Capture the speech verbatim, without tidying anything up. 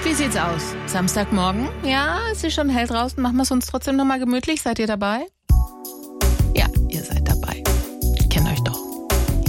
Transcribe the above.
Wie sieht's aus? Samstagmorgen? Ja, es ist schon hell draußen. Machen wir es uns trotzdem noch mal gemütlich. Seid ihr dabei?